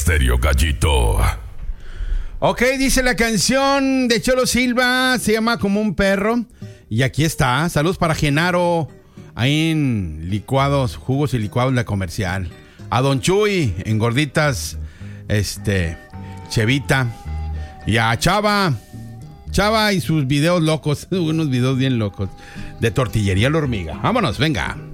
Estéreo Gallito. Ok, dice la canción de Cholo Silva, se llama Como un perro. Y aquí está, saludos para Genaro, ahí en licuados, jugos y licuados La Comercial. A Don Chuy, en Gorditas, Chevita. Y a Chava y sus videos locos, unos videos bien locos, de Tortillería La Hormiga. Vámonos, venga.